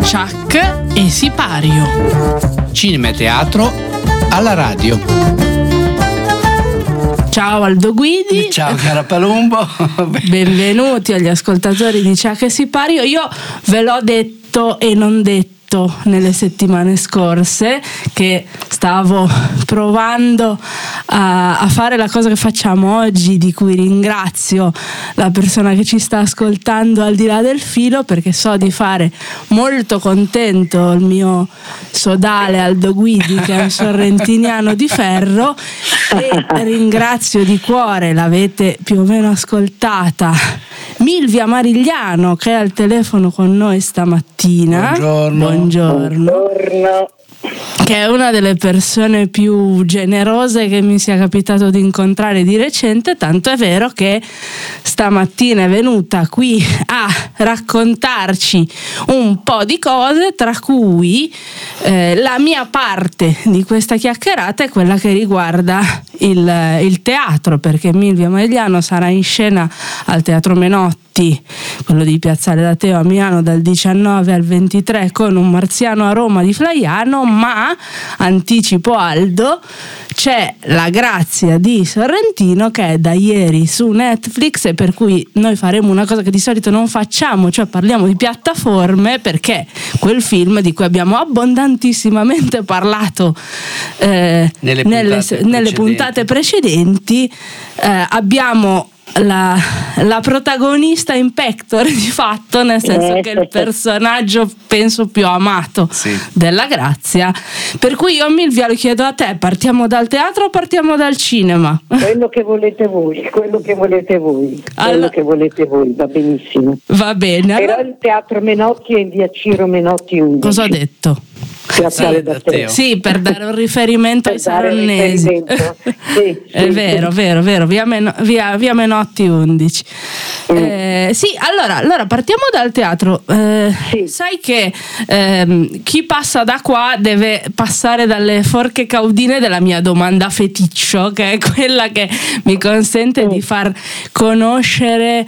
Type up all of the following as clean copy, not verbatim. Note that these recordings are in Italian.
Chuck e Sipario. Cinema e teatro alla radio. Ciao Aldo Guidi. Ciao cara Palumbo. Benvenuti agli ascoltatori di Chuck e Sipario. Io ve l'ho detto e non detto nelle settimane scorse che stavo provando a fare la cosa che facciamo oggi, di cui ringrazio la persona che ci sta ascoltando al di là del filo, perché so di fare molto contento il mio sodale Aldo Guidi, che è un sorrentiniano di ferro, e ringrazio di cuore, l'avete più o meno ascoltata, Milvia Marigliano, che è al telefono con noi stamattina. Buongiorno. Che è una delle persone più generose che mi sia capitato di incontrare di recente, tanto è vero che stamattina è venuta qui a raccontarci un po' di cose, tra cui la mia parte di questa chiacchierata è quella che riguarda il teatro, perché Milvia Marigliano sarà in scena al Teatro Menotti, quello di Piazzale d'Ateo a Milano, dal 19 al 23 con Un marziano a Roma di Flaiano, ma anticipo Aldo, c'è La Grazia di Sorrentino che è da ieri su Netflix, e per cui noi faremo una cosa che di solito non facciamo, cioè parliamo di piattaforme, perché quel film di cui abbiamo abbondantissimamente parlato nelle puntate precedenti, abbiamo la protagonista in pectore di fatto, nel senso che è il personaggio penso più amato della Grazia, per cui io Milvia lo chiedo a te: partiamo dal teatro o partiamo dal cinema? Quello che volete voi, quello che volete voi va benissimo. Va bene. Però il Teatro Menotti è in via Ciro Menotti 11. Cosa ho detto? Piazzale d'Ateo. Sì, per dare un riferimento ai saronnesi. È vero, via Menotti 11. Sì, allora partiamo dal teatro. Sai che chi passa da qua deve passare dalle forche caudine della mia domanda feticcio, che è quella che mi consente di far conoscere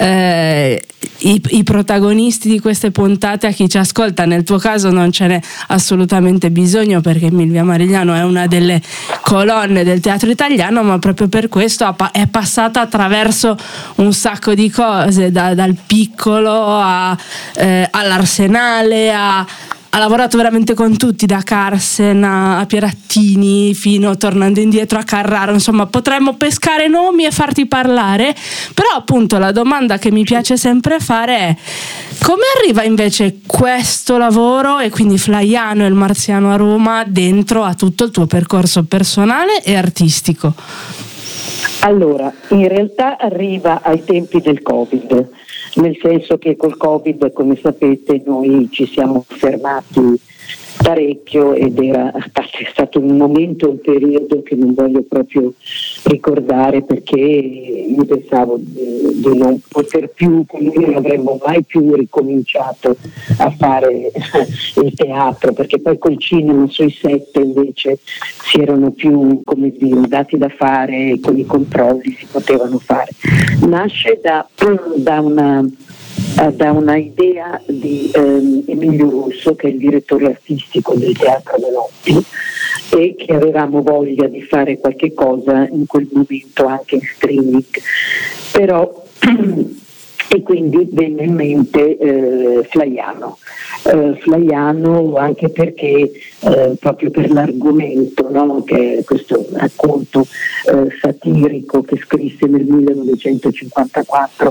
i protagonisti di queste puntate a chi ci ascolta. Nel tuo caso non ce n'è assolutamente bisogno, perché Milvia Marigliano è una delle colonne del teatro italiano, ma proprio per questo è passata attraverso un sacco di cose, dal piccolo all'Arsenale, ha lavorato veramente con tutti, da Carsen a Pierattini, fino, tornando indietro, a Carraro. Insomma, potremmo pescare nomi e farti parlare, però appunto la domanda che mi piace sempre fare è: come arriva invece questo lavoro, e quindi Flaiano e Il marziano a Roma, dentro a tutto il tuo percorso personale e artistico? Allora, in realtà arriva ai tempi del Covid, nel senso che col Covid, come sapete, noi ci siamo fermati parecchio ed è stato un momento, un periodo che non voglio proprio ricordare, perché io pensavo di non poter più, come non avremmo mai più ricominciato a fare il teatro, perché poi col cinema sui set invece si erano più, come dire, dati da fare, con i controlli si potevano fare. Nasce da una idea di Emilio Russo, che è il direttore artistico del Teatro Menotti, e che avevamo voglia di fare qualche cosa in quel momento anche in streaming, però e quindi venne in mente Flaiano, anche perché proprio per l'argomento, no? Che è questo racconto satirico che scrisse nel 1954,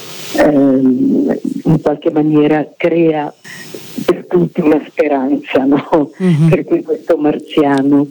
in qualche maniera crea per tutti una speranza, no? Mm-hmm. Per cui questo marziano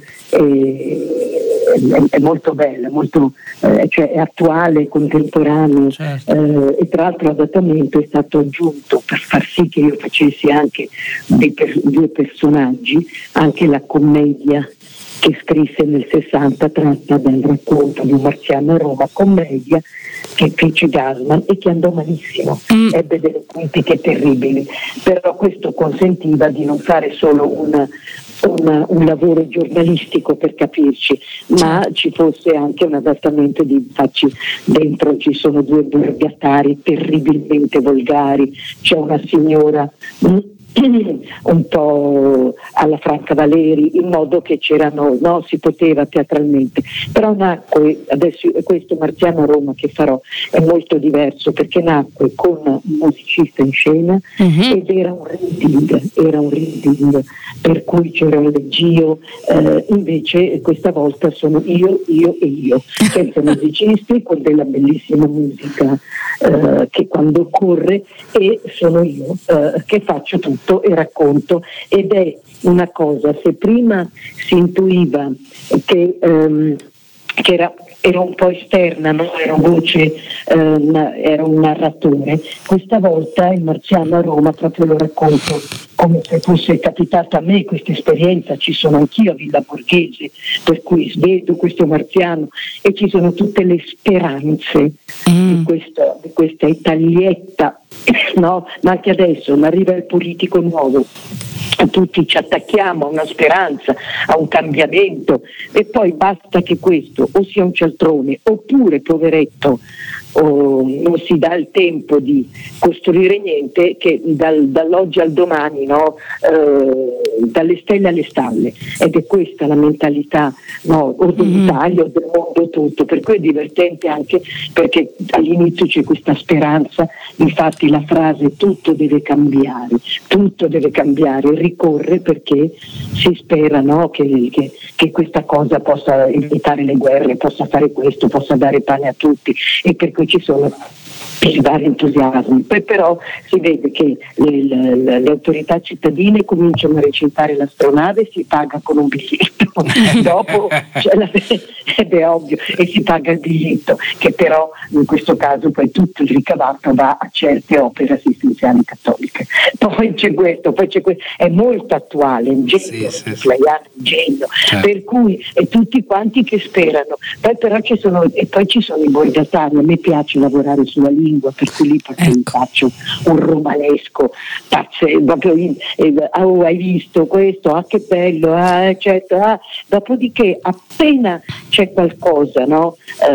è molto bello, molto, cioè è attuale, contemporaneo, certo. E tra l'altro l'adattamento è stato aggiunto per far sì che io facessi anche due personaggi, anche la commedia che scrisse nel 60, tratta dal racconto di Un marziano a Roma, commedia che fece Gassman e che andò malissimo, ebbe delle critiche terribili, però questo consentiva di non fare solo un lavoro giornalistico, per capirci, ma ci fosse anche un adattamento di facci dentro ci sono due borgatari terribilmente volgari, c'è una signora un po' alla Franca Valeri, in modo che si poteva teatralmente, però nacque, adesso questo Marziano a Roma che farò è molto diverso, perché nacque con un musicista in scena ed era un reading, per cui c'era un leggio, invece questa volta sono io e io, senza musicisti, con della bellissima musica che quando occorre, e sono io che faccio tutto e racconto, ed è una cosa, se prima si intuiva che era un po' esterna, no? Era voce, era un narratore, questa volta il Marziano a Roma proprio lo racconto come se fosse capitata a me questa esperienza. Ci sono anch'io a Villa Borghese, per cui vedo questo Marziano e ci sono tutte le speranze di questa Italietta, no? Ma anche adesso arriva il politico nuovo, tutti ci attacchiamo a una speranza, a un cambiamento, e poi basta che questo o sia un cialtrone oppure, poveretto, non si dà il tempo di costruire niente, che dall'oggi al domani, no? Dalle stelle alle stalle, ed è questa la mentalità, no? O dell'Italia o del mondo tutto, per cui è divertente anche perché all'inizio c'è questa speranza, infatti la frase tutto deve cambiare, ricorre perché si spera, no? che questa cosa possa evitare le guerre, possa fare questo, possa dare pane a tutti, e per cui ci sono i vari entusiasmi. Poi però si vede che le autorità cittadine cominciano a recintare l'astronave, si paga con un biglietto, dopo ed è ovvio, e si paga il biglietto, che però in questo caso poi tutto il ricavato va a certe opere assistenziali cattoliche. Poi c'è questo, è molto attuale, un genio, Flaiano, un genio, certo. Per cui e tutti quanti che sperano. Poi però ci sono i borgatari, a me piace lavorare sulla lingua, per cui lì faccio un romanesco proprio hai visto questo, che bello, eccetera. Dopodiché appena c'è qualcosa, no?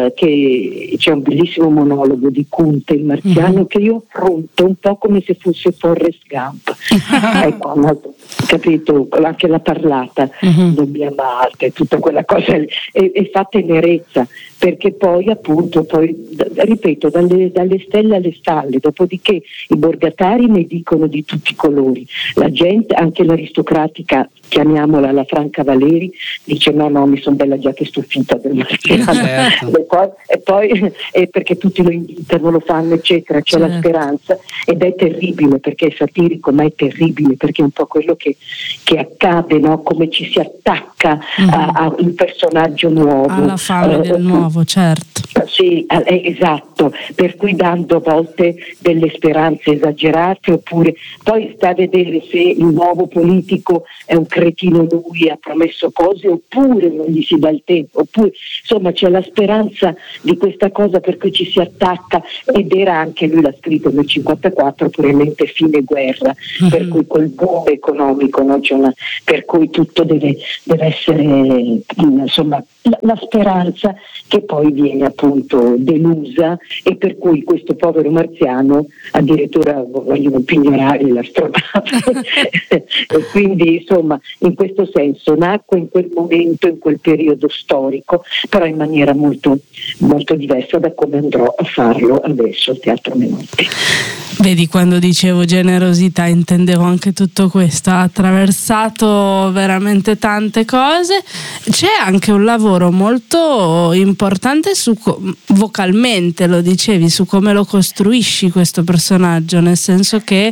Che c'è un bellissimo monologo di Kunte, il Marziano, che io affronto un po' come se fosse Forrest Gump. Ecco, capito, anche la parlata dobbiamo amarti, tutta quella cosa e fa tenerezza, perché poi appunto ripeto, dalle stelle alle stalle, dopodiché i borgatari ne dicono di tutti i colori, la gente, anche l'aristocratica, chiamiamola la Franca Valeri, dice no, mi sono bella già che stufita del Marziano, certo. e poi perché tutti lo invitano, lo fanno, eccetera, c'è la speranza, ed è terribile perché è satirico, ma è terribile perché è un po' quello che accade, no? Come ci si attacca a un personaggio nuovo, alla fame del nuovo, certo. Sì, esatto, per cui dando a volte delle speranze esagerate, oppure poi sta a vedere se il nuovo politico è un cretino, lui ha promesso cose oppure non gli si dà il tempo, oppure insomma c'è la speranza di questa cosa per cui ci si attacca, ed era anche, lui l'ha scritto nel 1954, probabilmente fine guerra, per cui quel boom economico, no? Per cui tutto deve essere, insomma, la speranza che poi viene appunto delusa, e per cui questo povero Marziano addirittura vogliono pignorare l'astronave e quindi insomma in questo senso nacque in quel momento, in quel periodo storico, però in maniera molto, molto diversa da come andrò a farlo adesso al Teatro Menotti. Vedi, quando dicevo generosità intendevo anche tutto questo, ha attraversato veramente tante cose. C'è anche un lavoro molto importante vocalmente, lo dicevi, su come lo costruisci questo personaggio, nel senso che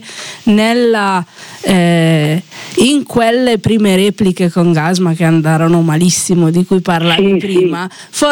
in quelle prime repliche con Gasma che andarono malissimo, di cui parlavi prima,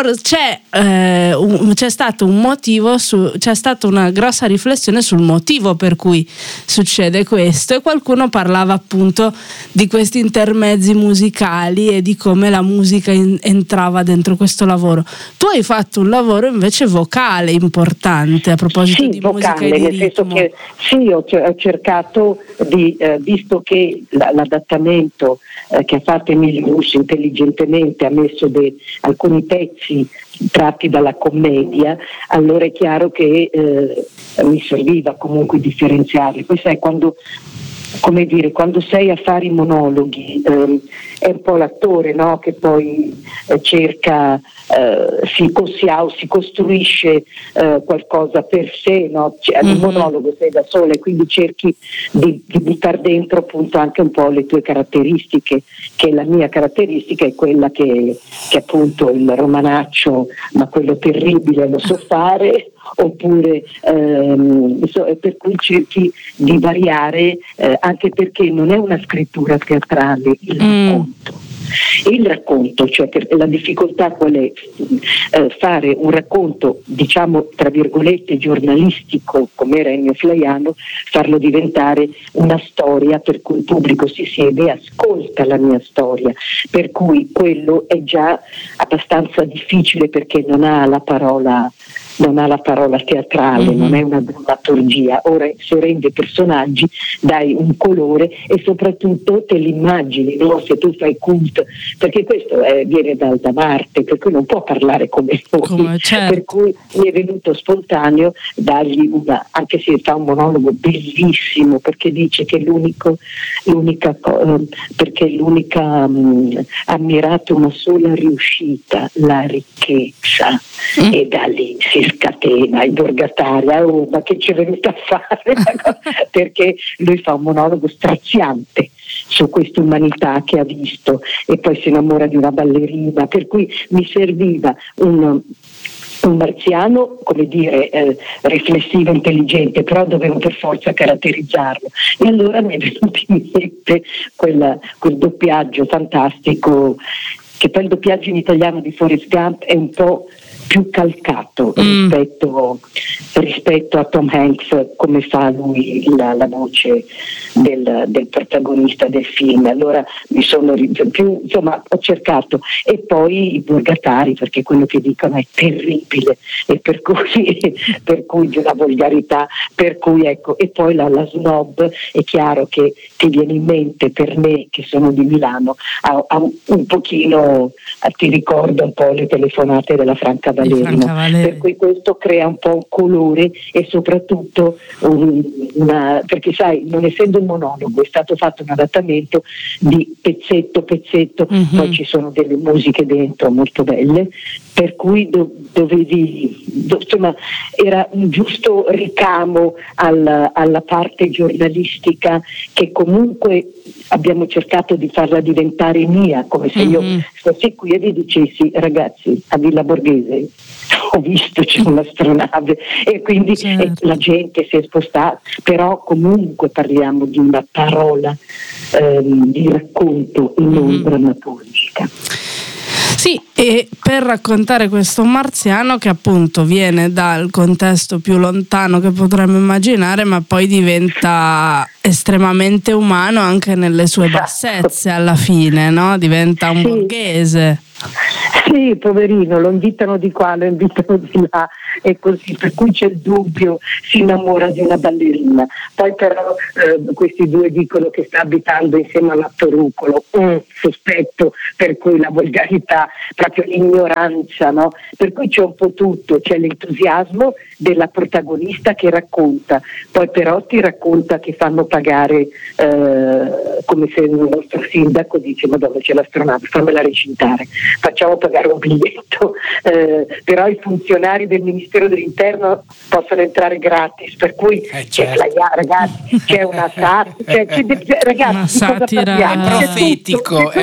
c'è stato un motivo, c'è stata una grossa riflessione sul motivo per cui succede questo, e qualcuno parlava appunto di questi intermezzi musicali e di come la musica entrava dentro questo lavoro. Tu hai fatto un lavoro invece vocale importante, a proposito di vocale, musica e di nel senso ritmo. che ho cercato di, visto che l'adattamento che ha fatto Emilio Russi intelligentemente ha messo alcuni pezzi tratti dalla commedia, allora è chiaro che mi serviva comunque differenziarli. Poi sai, quando come dire, quando sei a fare i monologhi, è un po' l'attore, no? Che poi cerca, si costruisce qualcosa per sé, no? Un monologo sei da sola e quindi cerchi di buttare dentro appunto anche un po' le tue caratteristiche, che la mia caratteristica è quella che appunto il romanaccio, ma quello terribile lo so fare, oppure per cui cerchi di variare, anche perché non è una scrittura teatrale il racconto, cioè la difficoltà qual è? Fare un racconto, diciamo tra virgolette giornalistico come era Ennio Flaiano, farlo diventare una storia per cui il pubblico si siede e ascolta la mia storia, per cui quello è già abbastanza difficile perché non ha la parola teatrale, non è una drammaturgia. Ora se rende personaggi, dai un colore e soprattutto te li immagini, no? Se tu fai cult, perché questo viene da Marte, per cui non può parlare come noi, certo. Per cui mi è venuto spontaneo dargli anche se fa un monologo bellissimo, perché dice che perché l'unica ammirato una sola riuscita, la ricchezza, e da lì si scatena il borgatario, ma che ci è venuto a fare? Perché lui fa un monologo straziante su questa umanità che ha visto e poi si innamora di una ballerina, per cui mi serviva un marziano, come dire, riflessivo, intelligente, però dovevo per forza caratterizzarlo, e allora mi è venuto in mente quel doppiaggio fantastico, che poi il doppiaggio in italiano di Forrest Gump è un po' più calcato rispetto a Tom Hanks, come fa lui la voce del protagonista del film. Allora mi sono più, insomma, ho cercato, e poi i borgatari, perché quello che dicono è terribile, e per cui di una volgarità, per cui ecco, e poi la snob, è chiaro che ti viene in mente, per me che sono di Milano, un pochino ti ricordo un po' le telefonate della Franca Valerina, per cui questo crea un po' un colore e soprattutto perché sai, non essendo un monologo, è stato fatto un adattamento di pezzetto, poi ci sono delle musiche dentro molto belle, per cui insomma, era un giusto ricamo alla parte giornalistica, che comunque abbiamo cercato di farla diventare mia, come se io fossi qui e vi dicessi: ragazzi, a Villa Borghese ho visto c'è un'astronave, e quindi la gente si è spostata, però comunque parliamo di una parola di racconto e non drammaturgica. Sì, e per raccontare questo marziano che appunto viene dal contesto più lontano che potremmo immaginare, ma poi diventa estremamente umano anche nelle sue bassezze alla fine, no? Diventa un borghese. Sì, poverino, lo invitano di qua, lo invitano di là, e così, per cui c'è il dubbio, si innamora di una ballerina, poi però questi due dicono che sta abitando insieme all'attorucolo, sospetto, per cui la volgarità, proprio l'ignoranza, no? Per cui c'è un po' tutto, c'è l'entusiasmo della protagonista che racconta, poi però ti racconta che fanno pagare, come se il nostro sindaco dice: ma dove c'è l'astronave, fammela recintare, facciamo pagare un biglietto, però i funzionari del Ministero dell'Interno possono entrare gratis, per cui ragazzi, c'è una ragazzi, una satira, è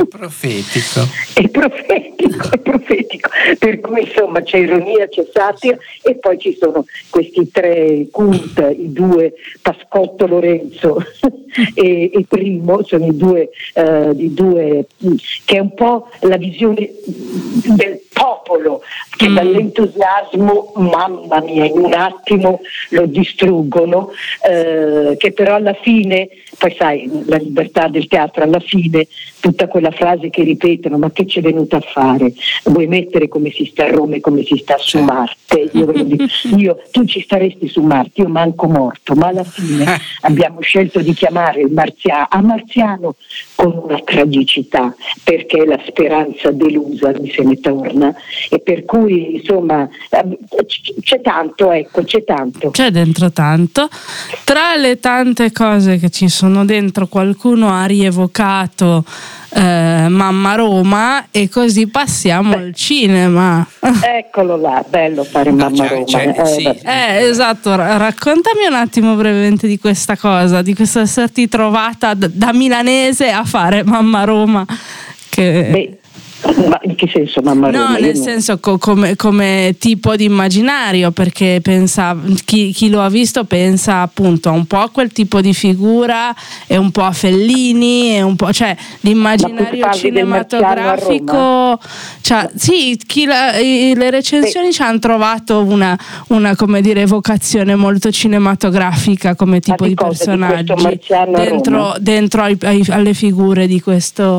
profetico, per cui insomma c'è ironia, c'è satira, e poi ci sono questi tre cult, i due Pascotto Lorenzo e Primo, sono i due che è un po' la visione del popolo, che dall'entusiasmo, mamma mia, in un attimo lo distruggono, che però alla fine, poi sai, la libertà del teatro, alla fine tutta quella frase che ripetono: ma che c'è venuto a fare? Vuoi mettere come si sta a Roma e come si sta su Marte? Tu ci staresti su Marte, io manco morto, ma alla fine abbiamo scelto di chiamare il marziano con una tragicità, perché la speranza delusa mi se ne torna, e per cui insomma c'è tanto, ecco, c'è tanto. C'è dentro tanto. Tra le tante cose che ci sono dentro, qualcuno ha rievocato Mamma Roma, e così passiamo al cinema. Eccolo là, bello fare Mamma Roma. Sì. Esatto, raccontami un attimo brevemente di questa cosa, di questo esserti trovata da milanese a fare Mamma Roma. Beh, ma in che senso Mamma Roma? No, nel senso come tipo di immaginario, perché chi lo ha visto pensa appunto un po' a quel tipo di figura, e un po' a Fellini, e un po', cioè l'immaginario cinematografico, cioè, sì, le recensioni ci hanno trovato una come dire evocazione molto cinematografica come tipo di personaggi dentro alle figure di questo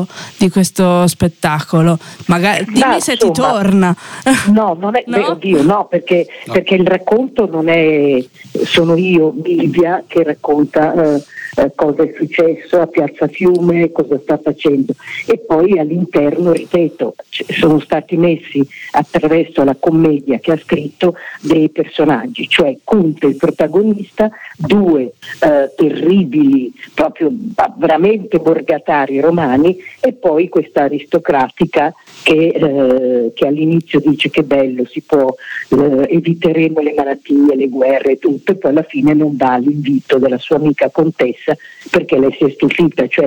spettacolo. Magari dimmi se ti torna. No, non è, no? Oddio, no, perché il racconto non è, sono io, Livia, che racconta cosa è successo a Piazza Fiume, cosa sta facendo, e poi all'interno, ripeto, sono stati messi attraverso la commedia che ha scritto dei personaggi, cioè Conte il protagonista, due terribili, proprio veramente borgatari romani, e poi questa aristocratica che all'inizio dice che bello, si può, eviteremo le malattie, le guerre e tutto, e poi alla fine non dà l'invito della sua amica contessa perché lei si è stupita, cioè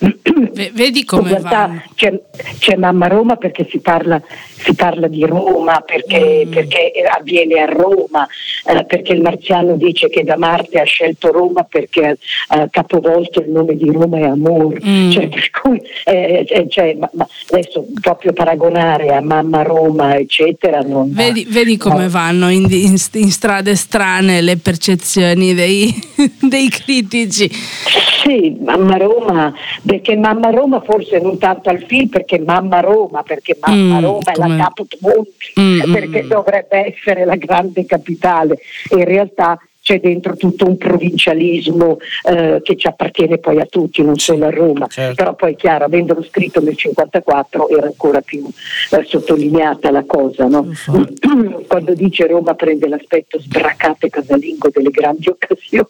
vedi come in realtà c'è Mamma Roma perché si parla di Roma, perché avviene a Roma, perché il marziano dice che da Marte ha scelto Roma perché capovolto il nome di Roma è amore, cioè per cui ma adesso proprio paragonare a Mamma Roma eccetera non vedi come vanno in strade strane le percezioni dei critici. Sì, Mamma Roma, perché Mamma Roma forse non tanto al film, perché Mamma Roma è la Caput perché dovrebbe essere la grande capitale, e in realtà c'è dentro tutto un provincialismo che ci appartiene poi a tutti, non solo a Roma, certo. Però poi è chiaro, avendolo scritto nel 54 era ancora più sottolineata la cosa, no? Quando dice Roma prende l'aspetto sbracato e casalingo delle grandi occasioni,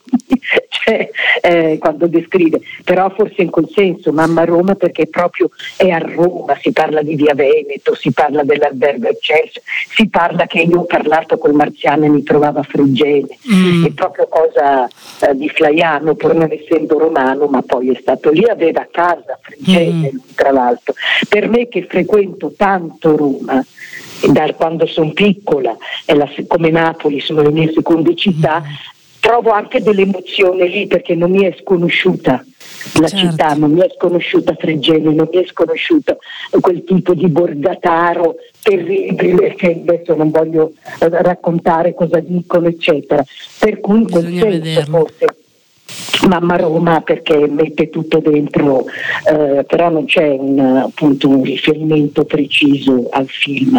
cioè, quando descrive, però forse in quel senso Mamma Roma perché proprio è a Roma, si parla di Via Veneto, si parla dell'albergo Excelsior, si parla che io ho parlato col marziano e mi trovava a Friggene, è proprio cosa di Flaiano, pur non essendo romano, ma poi è stato lì, aveva casa a Friggene, tra l'altro. Per me che frequento tanto Roma, da quando sono piccola, come Napoli sono le mie seconde città, trovo anche dell'emozione lì, perché non mi è sconosciuta la città, non mi è sconosciuta Friggene, non mi è sconosciuto quel tipo di borgataro terribile che adesso non voglio raccontare cosa dicono eccetera, per cui in quel senso forse Mamma Roma perché mette tutto dentro, però non c'è appunto un riferimento preciso al film,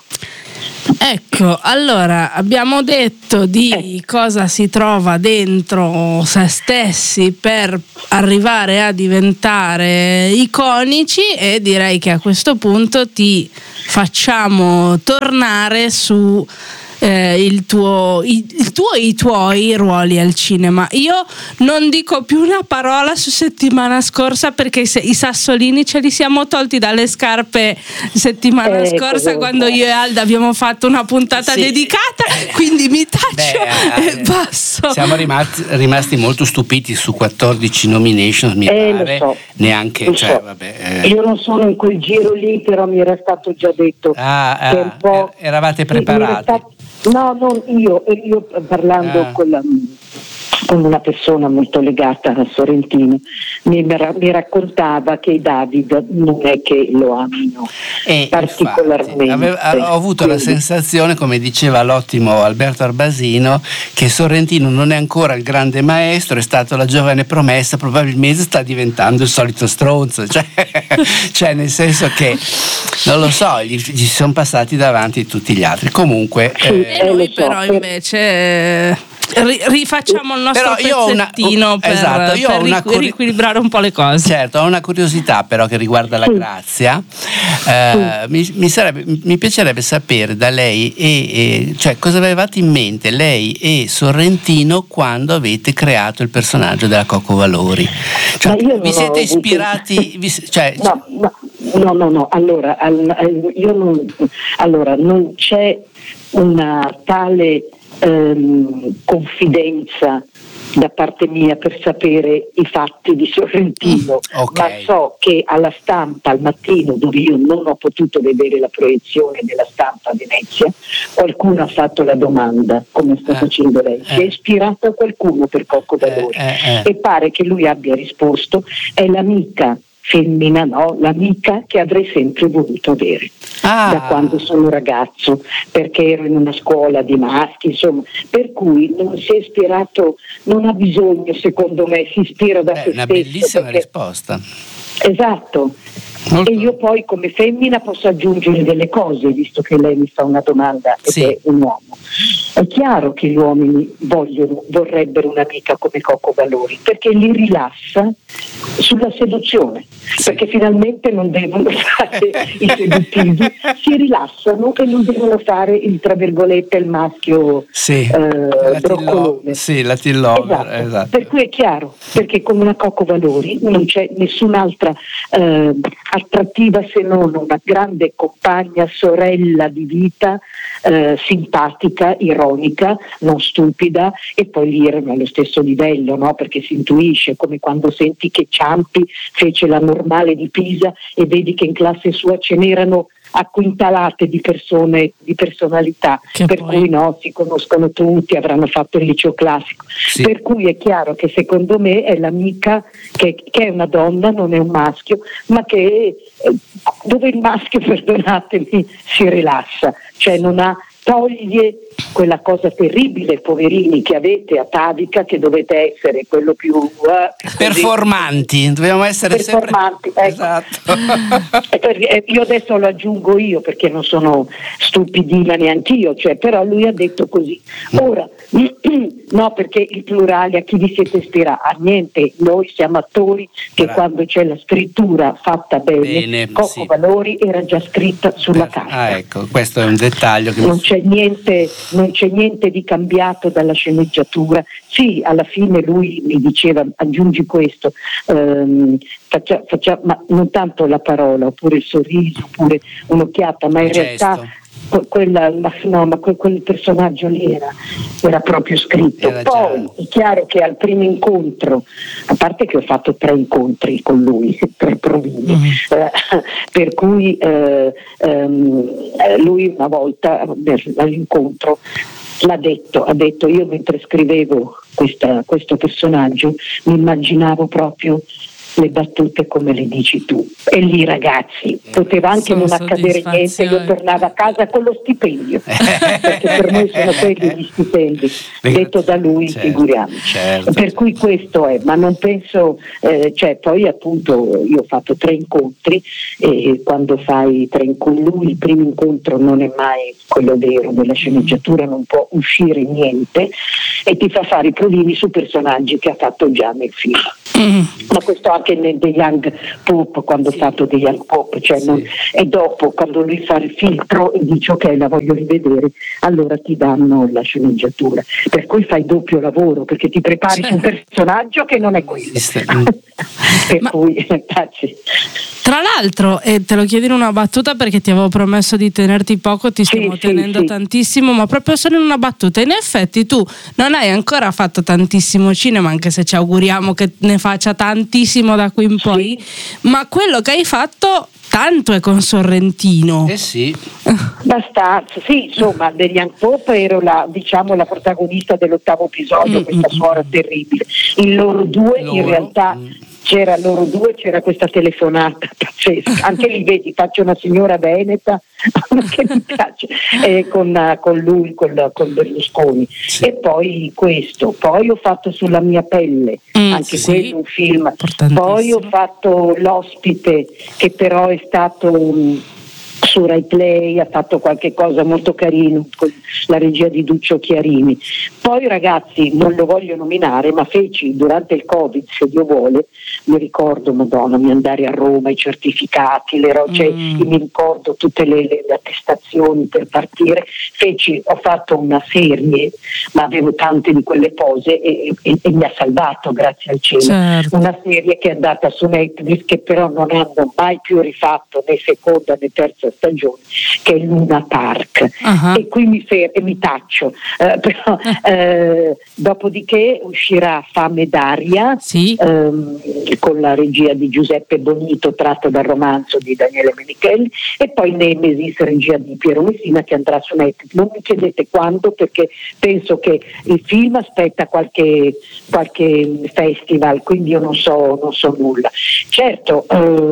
Ecco, allora abbiamo detto di cosa si trova dentro se stessi per arrivare a diventare iconici, e direi che a questo punto ti facciamo tornare su i tuoi ruoli al cinema. Io non dico più una parola su settimana scorsa perché i sassolini ce li siamo tolti dalle scarpe settimana scorsa quando io e Alda abbiamo fatto una puntata dedicata, quindi mi taccio e passo. Siamo rimasti molto stupiti su 14 nominations, mi pare, neanche io non sono in quel giro lì, però mi era stato già detto che un po', eravate preparati. No, non io parlando con una persona molto legata a Sorrentino, mi raccontava che i David non è che lo amino particolarmente. Ho avuto la sensazione, come diceva l'ottimo Alberto Arbasino, che Sorrentino non è ancora il grande maestro, è stato la giovane promessa, probabilmente sta diventando il solito stronzo, cioè nel senso che non lo so, gli sono passati davanti tutti gli altri. Comunque noi però invece rifacciamo il nostro pezzettino per riequilibrare un po' le cose. Certo, ho una curiosità però che riguarda la grazia. Mi piacerebbe sapere da lei cioè cosa avevate in mente lei e Sorrentino quando avete creato il personaggio della Coco Valori. Cioè, vi siete ispirati? No. Allora, non c'è una tale confidenza da parte mia per sapere i fatti di Sorrentino, ma so che alla Stampa al mattino, dove io non ho potuto vedere la proiezione della Stampa a Venezia, qualcuno ha fatto la domanda, come sta facendo lei, si è ispirato a qualcuno per Coco Valori e pare che lui abbia risposto: è l'amica femmina, no, l'amica che avrei sempre voluto avere da quando sono ragazzo, perché ero in una scuola di maschi, insomma, per cui non si è ispirato, non ha bisogno, secondo me, si ispira da se stesso. Una bellissima risposta. Esatto. Molto. E io poi come femmina posso aggiungere delle cose, visto che lei mi fa una domanda ed è un uomo. È chiaro che gli uomini vorrebbero un'amica come Coco Valori, perché li rilassa sulla seduzione, perché finalmente non devono fare i seduttivi, si rilassano e non devono fare il, tra virgolette, il maschio broccolone. Latin lover, esatto. Per cui è chiaro, perché con una Coco Valori non c'è nessun'altra attrattiva se non una grande compagna, sorella di vita, simpatica, ironica, non stupida, e poi lì erano allo stesso livello, no? Perché si intuisce, come quando senti che Ciampi fece la normale di Pisa e vedi che in classe sua ce n'erano acquintalate di persone, di personalità, per cui si conoscono tutti, avranno fatto il liceo classico, per cui è chiaro che secondo me è l'amica che è una donna, non è un maschio, ma che dove il maschio, perdonatemi, si rilassa, cioè toglie quella cosa terribile, poverini, che avete atavica, che dovete essere quello più performanti, dobbiamo essere performanti, sempre esatto. Io adesso lo aggiungo io perché non sono stupidina neanch'io, cioè, però lui ha detto così. Ora no, perché il plurale, a chi vi siete ispirati? Niente, noi siamo attori che quando c'è la scrittura fatta bene Coco Valori era già scritta sulla carta. Ecco, questo è un dettaglio che non c'è niente di cambiato dalla sceneggiatura. Sì, alla fine lui mi diceva: aggiungi questo, ma non tanto la parola, oppure il sorriso, oppure un'occhiata, ma in realtà quel personaggio lì era proprio scritto. Poi è chiaro che al primo incontro, a parte che ho fatto 3 incontri con lui, 3 provini, per cui lui una volta all'incontro ha detto: io mentre scrivevo questo personaggio mi immaginavo proprio le battute come le dici tu, e lì, ragazzi, poteva anche non accadere niente, io tornavo a casa con lo stipendio perché per noi sono quelli gli stipendi, detto da lui, figuriamoci, per cui questo è, ma non penso, poi appunto io ho fatto 3 incontri, e quando fai 3 con lui, il primo incontro non è mai quello vero, della sceneggiatura non può uscire niente, e ti fa fare i provini su personaggi che ha fatto già nel film. Ma questo anche nel The Young Pope, quando ho fatto The Young Pope, e dopo, quando lui fa il filtro e dice: ok, la voglio rivedere, allora ti danno la sceneggiatura, per cui fai doppio lavoro, perché ti prepari su un personaggio che non è quello. Cui tra l'altro, te lo chiedo in una battuta perché ti avevo promesso di tenerti poco, ti stiamo tenendo tantissimo, ma proprio solo in una battuta. In effetti tu non hai ancora fatto tantissimo cinema, anche se ci auguriamo che ne faccia tantissimo da qui in poi, ma quello che hai fatto tanto è con Sorrentino. Abbastanza, insomma, degli Young Pope ero la protagonista dell'8° episodio, questa suora terribile. In loro due in realtà c'era questa telefonata pazzesca, anche lì vedi, faccio una signora veneta che mi piace, con lui, con Berlusconi, e poi poi ho fatto Sulla mia pelle, anche quello un film, poi ho fatto L'ospite, che però è stato su Rai Play, ha fatto qualche cosa molto carino con la regia di Duccio Chiarini. Poi ragazzi, non lo voglio nominare, ma feci durante il Covid, se Dio vuole, mi ricordo, Madonna, mi andare a Roma, i certificati, le rocce, mi ricordo tutte le attestazioni per partire, ho fatto una serie, ma avevo tante di quelle pose e mi ha salvato, grazie al cielo. Certo. Una serie che è andata su Netflix, che però non hanno mai più rifatto né seconda né terza stagione, che è Luna Park. E qui mi taccio, però dopodiché uscirà Fame d'aria, sì, con la regia di Giuseppe Bonito, tratto dal romanzo di Daniele Menichelli, e poi Nemesis, regia di Piero Messina, che andrà su Netflix. Non mi chiedete quando, perché penso che il film aspetta qualche festival, quindi io non so nulla. Certo,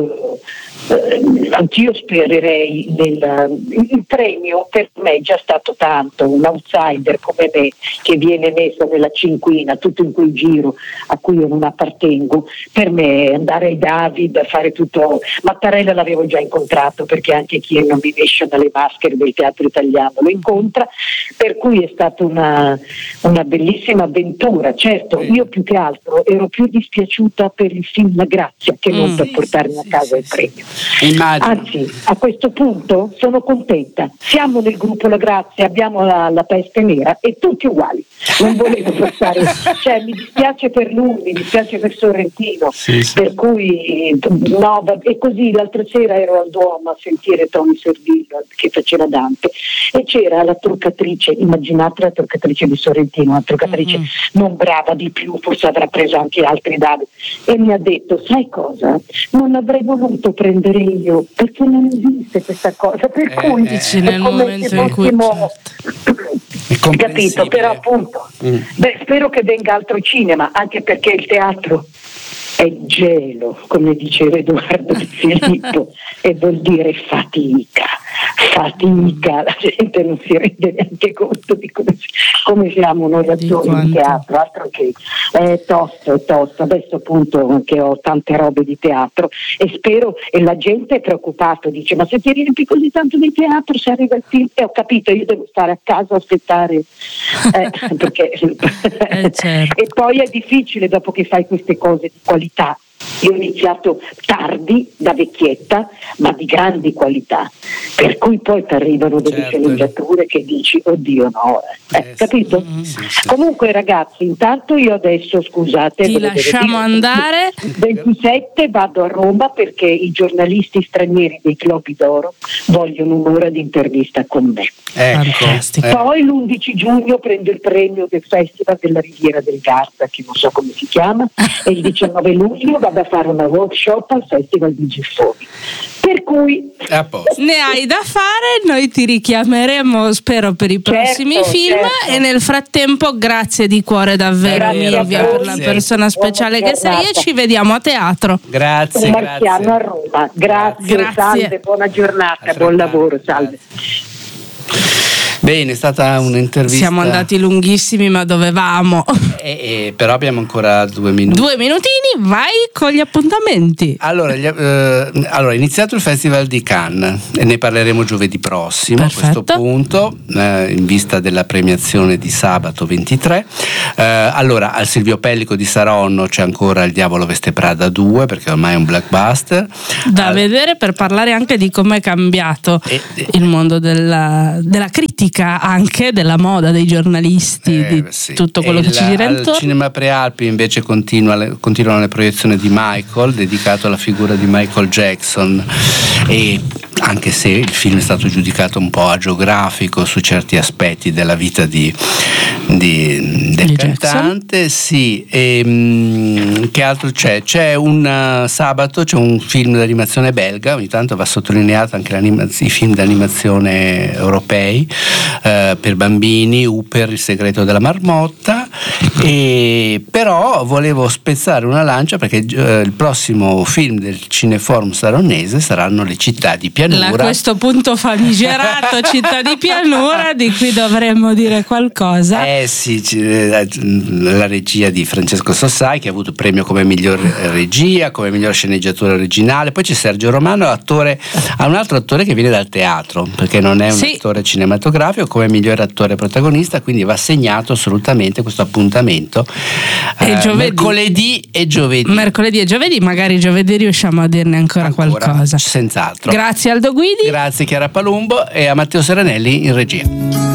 anch'io spererei il premio per me è già stato tanto, un outsider come me che viene messo nella cinquina, tutto in quel giro a cui io non appartengo. Per me andare ai David, fare tutto. Mattarella l'avevo già incontrato, perché anche chi non mi mescia dalle maschere del teatro italiano lo incontra, per cui è stata una bellissima avventura. Certo, io più che altro ero più dispiaciuta per il film La Grazia che non per portarmi a casa il premio. Immagino. Anzi, a questo punto sono contenta. Siamo nel gruppo La Grazia, abbiamo la peste nera e tutti uguali. Non volevo portare, cioè mi dispiace per lui, mi dispiace per Sorrentino, per cui no, e così l'altra sera ero al Duomo a sentire Tony Servillo che faceva Dante e c'era la truccatrice, immaginate la truccatrice di Sorrentino, una truccatrice non brava di più, forse avrà preso anche altri dadi, e mi ha detto: sai cosa? Non avrei voluto prendere io, perché non esiste questa cosa, per cui nel momento in cui capito, però appunto spero che venga altro cinema, anche perché il teatro è gelo, come diceva Edoardo Di Filippo, e vuol dire fatica, la gente non si rende neanche conto di come siamo noi attori di teatro, altro che è tosto. Adesso appunto che ho tante robe di teatro e spero, e la gente è preoccupata, dice: ma se ti riempi così tanto di teatro, se arriva il film, e ho capito, io devo stare a casa a aspettare, perché certo. E poi è difficile dopo che fai queste cose di qualità. Io ho iniziato tardi, da vecchietta, ma di grandi qualità, per cui poi ti arrivano delle sceneggiature che dici: oddio no, capito? Sì. Comunque ragazzi, intanto io adesso, scusate, ti lasciamo andare. 27 vado a Roma perché i giornalisti stranieri dei Globi d'Oro vogliono un'ora di intervista con me. Fantastico. Poi l'11 giugno prendo il premio del Festival della Riviera del Garda, che non so come si chiama, e il 19 luglio vado a fare una workshop al Festival di Giffoni. Per cui ne hai da fare, noi ti richiameremo, spero, per i prossimi film. E nel frattempo grazie di cuore davvero, Milvia, per la persona speciale che sei, e ci vediamo a teatro. Grazie. Marchiano a Roma. Grazie. Salve, buona giornata, buon lavoro, salve. Bene, è stata un'intervista. Siamo andati lunghissimi, ma dovevamo. Però abbiamo ancora 2 minuti. 2 minutini, vai con gli appuntamenti. Allora, è iniziato il Festival di Cannes e ne parleremo giovedì prossimo. Perfetto. A questo punto, in vista della premiazione di sabato 23. Allora, al Silvio Pellico di Saronno c'è ancora Il Diavolo veste Prada 2, perché ormai è un blockbuster. Da vedere, per parlare anche di come è cambiato il mondo della critica, anche della moda, dei giornalisti, tutto quello che ci gira intorno. Al Cinema Prealpi invece continuano le proiezioni di Michael, dedicato alla figura di Michael Jackson, e anche se il film è stato giudicato un po' agiografico su certi aspetti della vita del cantante, sì. Che altro c'è? C'è un sabato c'è un film d'animazione belga, ogni tanto va sottolineato anche i film d'animazione europei, per bambini, Hooper, Il segreto della marmotta. Però volevo spezzare una lancia perché il prossimo film del Cineforum Saronese saranno Le città di pianura. A questo punto famigerato Città di pianura, di cui dovremmo dire qualcosa. Sì, la regia di Francesco Sossai, che ha avuto il premio come miglior regia, come miglior sceneggiatura originale. Poi c'è Sergio Romano, ha un altro attore che viene dal teatro, perché non è un attore cinematografico, come miglior attore protagonista, quindi va segnato assolutamente questo appuntamento. Mercoledì e giovedì, magari giovedì riusciamo a dirne ancora qualcosa. Senz'altro. Grazie Aldo Guidi. Grazie Chiara Palumbo e a Matteo Serenelli in regia.